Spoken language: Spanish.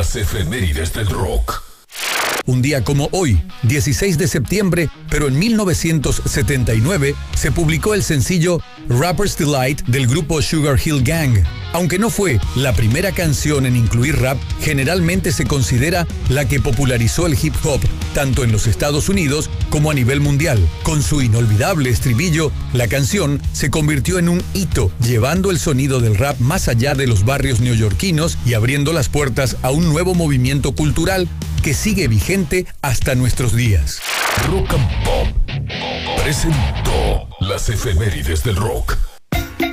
Las efemérides del rock. Un día como hoy, 16 de septiembre, pero en 1979, se publicó el sencillo Rapper's Delight del grupo Sugar Hill Gang. Aunque no fue la primera canción en incluir rap, generalmente se considera la que popularizó el hip hop, tanto en los Estados Unidos como a nivel mundial. Con su inolvidable estribillo, la canción se convirtió en un hito, llevando el sonido del rap más allá de los barrios neoyorquinos y abriendo las puertas a un nuevo movimiento cultural que sigue vigente hasta nuestros días. Rock and Pop presentó las efemérides del rock.